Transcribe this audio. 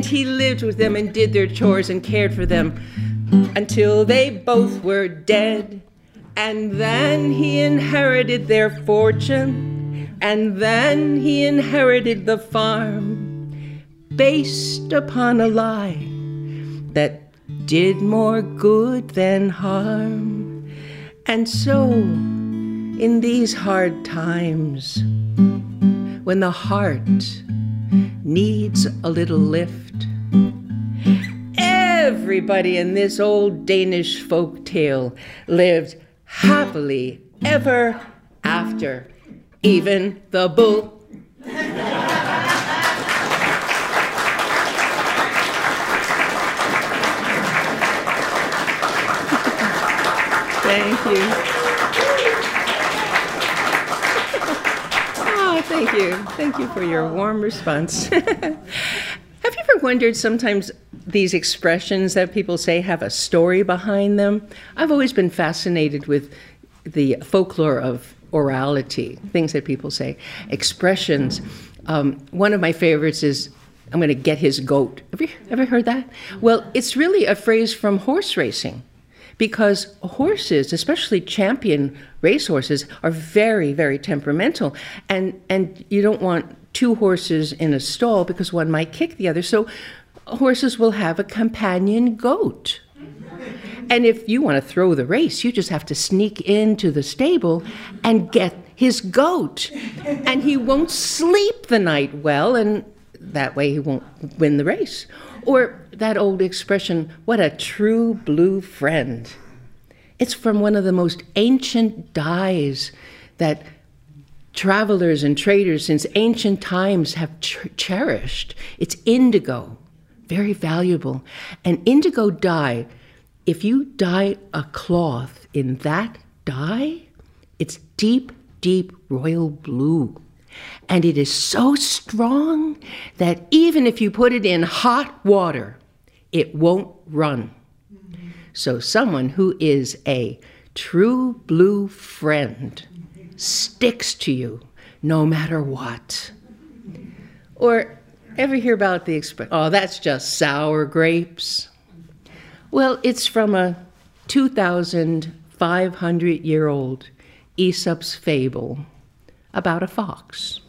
And he lived with them and did their chores and cared for them until they both were dead. And then he inherited their fortune, and then he inherited the farm, based upon a lie that did more good than harm. And so, in these hard times, when the heart needs a little lift, everybody in this old Danish folk tale lived happily ever after, even the bull. Thank you. Oh, thank you. Thank you for your warm response. Have you ever wondered sometimes these expressions that people say have a story behind them? I've always been fascinated with the folklore of orality, things that people say, expressions. One of my favorites is, I'm going to get his goat. Have you ever heard that? Well, it's really a phrase from horse racing, because horses, especially champion racehorses, are very, very temperamental. And you don't want two horses in a stall because one might kick the other. So horses will have a companion goat. And if you want to throw the race, you just have to sneak into the stable and get his goat. And he won't sleep the night well, and that way he won't win the race. Or that old expression, what a true blue friend. It's from one of the most ancient dyes that travelers and traders since ancient times have cherished. It's indigo, very valuable. And indigo dye, if you dye a cloth in that dye, it's deep, deep royal blue. And it is so strong that even if you put it in hot water, it won't run. So someone who is a true blue friend sticks to you no matter what. Or ever hear about the expression, oh, that's just sour grapes? Well, it's from a 2,500-year-old Aesop's fable about a fox.